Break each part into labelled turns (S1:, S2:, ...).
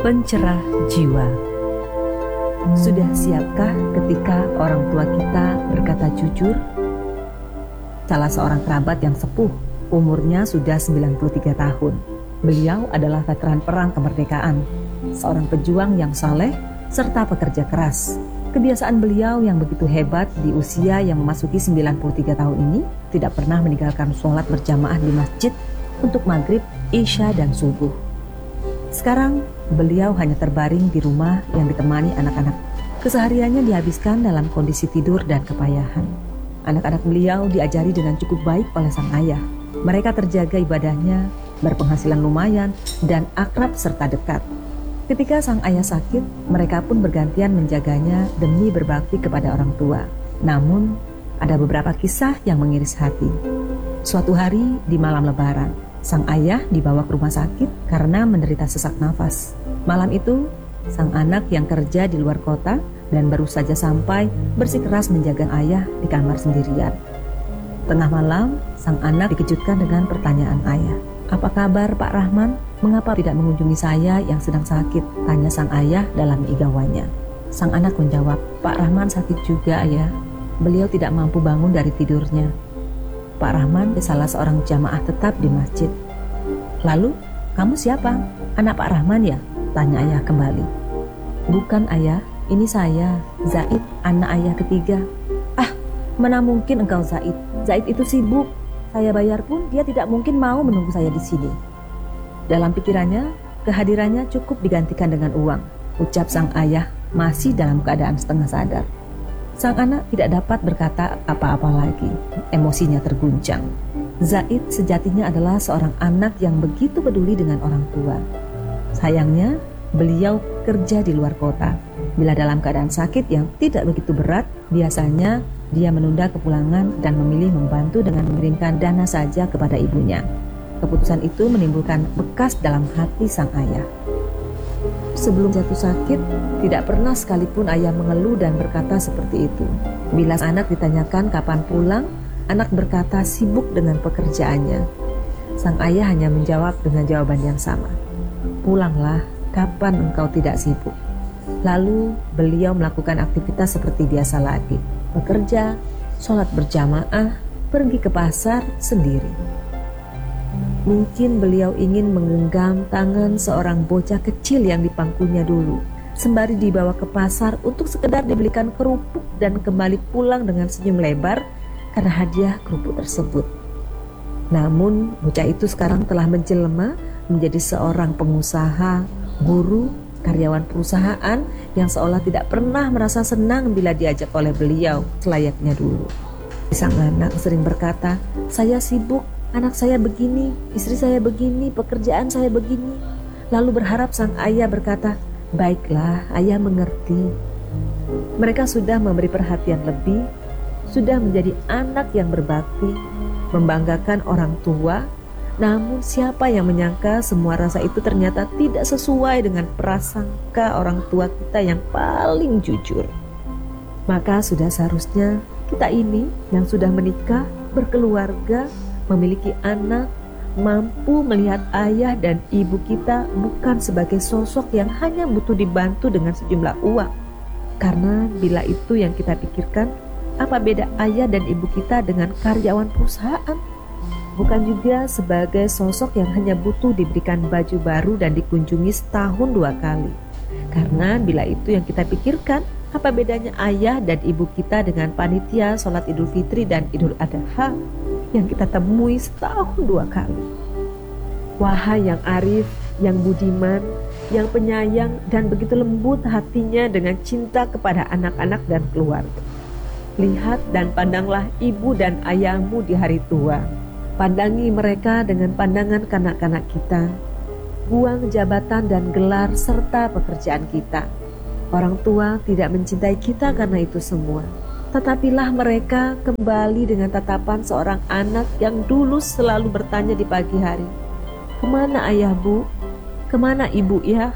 S1: pencerah jiwa. Sudah siapkah ketika orang tua kita berkata jujur? Salah seorang kerabat yang sepuh, umurnya sudah 93 tahun. Beliau adalah veteran perang kemerdekaan, seorang pejuang yang saleh serta pekerja keras. Kebiasaan beliau yang begitu hebat di usia yang memasuki 93 tahun ini tidak pernah meninggalkan sholat berjamaah di masjid untuk maghrib, isya, dan subuh. Sekarang beliau hanya terbaring di rumah yang ditemani anak-anak. Kesehariannya dihabiskan dalam kondisi tidur dan kepayahan. Anak-anak beliau diajari dengan cukup baik oleh sang ayah. Mereka terjaga ibadahnya, berpenghasilan lumayan, dan akrab serta dekat. Ketika sang ayah sakit, mereka pun bergantian menjaganya demi berbakti kepada orang tua. Namun, ada beberapa kisah yang mengiris hati. Suatu hari di malam lebaran, sang ayah dibawa ke rumah sakit karena menderita sesak nafas. Malam itu, sang anak yang kerja di luar kota dan baru saja sampai bersikeras menjaga ayah di kamar sendirian. Tengah malam, sang anak dikejutkan dengan pertanyaan ayah. "Apa kabar Pak Rahman? Mengapa tidak mengunjungi saya yang sedang sakit?" tanya sang ayah dalam igawanya. Sang anak menjawab, "Pak Rahman sakit juga, Ayah. Beliau tidak mampu bangun dari tidurnya." Pak Rahman salah seorang jamaah tetap di masjid. "Lalu, kamu siapa? Anak Pak Rahman ya?" tanya ayah kembali. "Bukan ayah, ini saya, Zaid, anak ayah ketiga." "Ah, mana mungkin engkau Zaid? Zaid itu sibuk. Saya bayar pun dia tidak mungkin mau menunggu saya di sini." Dalam pikirannya, kehadirannya cukup digantikan dengan uang, ucap sang ayah masih dalam keadaan setengah sadar. Sang anak tidak dapat berkata apa-apa lagi. Emosinya terguncang. Zaid sejatinya adalah seorang anak yang begitu peduli dengan orang tua. Sayangnya, beliau kerja di luar kota. Bila dalam keadaan sakit yang tidak begitu berat, biasanya dia menunda kepulangan dan memilih membantu dengan mengirimkan dana saja kepada ibunya. Keputusan itu menimbulkan bekas dalam hati sang ayah. Sebelum jatuh sakit, tidak pernah sekalipun ayah mengeluh dan berkata seperti itu. Bila anak ditanyakan kapan pulang, anak berkata sibuk dengan pekerjaannya. Sang ayah hanya menjawab dengan jawaban yang sama. "Pulanglah, kapan engkau tidak sibuk?" Lalu beliau melakukan aktivitas seperti biasa lagi. Bekerja, sholat berjamaah, pergi ke pasar sendiri. Mungkin beliau ingin menggenggam tangan seorang bocah kecil yang dipangkunya dulu, sembari dibawa ke pasar untuk sekedar dibelikan kerupuk dan kembali pulang dengan senyum lebar karena hadiah kerupuk tersebut. Namun bocah itu sekarang telah menjelma menjadi seorang pengusaha, guru, karyawan perusahaan yang seolah tidak pernah merasa senang bila diajak oleh beliau selayaknya dulu. Sang anak sering berkata, "Saya sibuk, anak saya begini, istri saya begini, pekerjaan saya begini." Lalu berharap sang ayah berkata, "Baiklah, ayah mengerti." Mereka sudah memberi perhatian lebih, sudah menjadi anak yang berbakti, membanggakan orang tua. Namun siapa yang menyangka semua rasa itu ternyata tidak sesuai dengan prasangka orang tua kita yang paling jujur. Maka sudah seharusnya kita ini yang sudah menikah, berkeluarga, memiliki anak, mampu melihat ayah dan ibu kita bukan sebagai sosok yang hanya butuh dibantu dengan sejumlah uang. Karena bila itu yang kita pikirkan, apa beda ayah dan ibu kita dengan karyawan perusahaan? Bukan juga sebagai sosok yang hanya butuh diberikan baju baru dan dikunjungi setahun 2 kali. Karena bila itu yang kita pikirkan, apa bedanya ayah dan ibu kita dengan panitia sholat Idul Fitri dan Idul Adha yang kita temui setahun 2 kali. Wahai yang arif, yang budiman, yang penyayang dan begitu lembut hatinya dengan cinta kepada anak-anak dan keluarga. Lihat dan pandanglah ibu dan ayahmu di hari tua. Pandangi mereka dengan pandangan kanak-kanak kita. Buang jabatan dan gelar serta pekerjaan kita. Orang tua tidak mencintai kita karena itu semua. Tetapilah mereka kembali dengan tatapan seorang anak yang dulu selalu bertanya di pagi hari, "Kemana ayah bu? Kemana ibu ya?"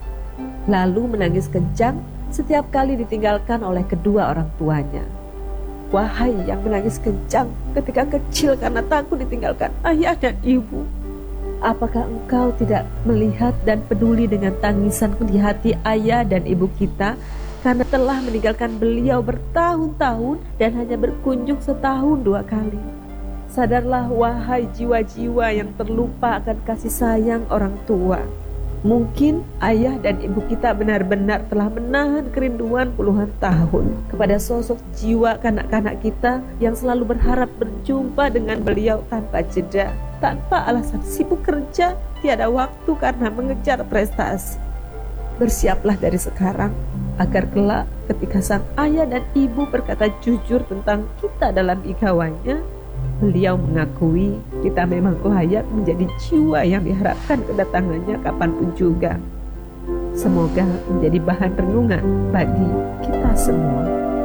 S1: Lalu menangis kencang setiap kali ditinggalkan oleh kedua orang tuanya. Wahai yang menangis kencang ketika kecil karena takut ditinggalkan ayah dan ibu, Apakah engkau tidak melihat dan peduli dengan tangisan di hati ayah dan ibu kita karena telah meninggalkan beliau bertahun-tahun dan hanya berkunjung setahun 2 kali? Sadarlah wahai jiwa-jiwa yang terlupa akan kasih sayang orang tua. Mungkin ayah dan ibu kita benar-benar telah menahan kerinduan puluhan tahun kepada sosok jiwa kanak-kanak kita yang selalu berharap berjumpa dengan beliau tanpa jeda, tanpa alasan sibuk kerja, tiada waktu karena mengejar prestasi. Bersiaplah dari sekarang agar kelak ketika sang ayah dan ibu berkata jujur tentang kita dalam igawannya, beliau mengakui kita memang layak menjadi jiwa yang diharapkan kedatangannya kapanpun juga. Semoga menjadi bahan renungan bagi kita semua.